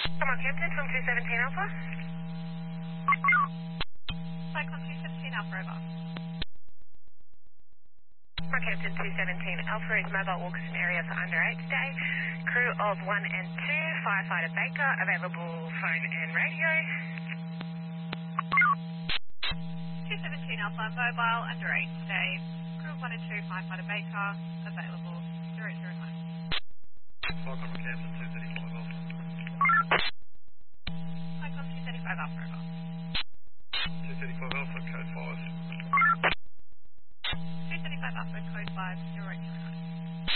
Come on, Captain, from 217 Alpha. Cyclone 217 Alpha, over. Come on, Captain, 217 Alpha is mobile walks in area for under 8 today. Crew of 1 and 2, firefighter Baker, available phone and radio. 217 Alpha, mobile, under 8 today. Crew of 1 and 2, firefighter Baker, available 009. Welcome to Captain 235 Alpha. Cyclone 235 Alpha, over.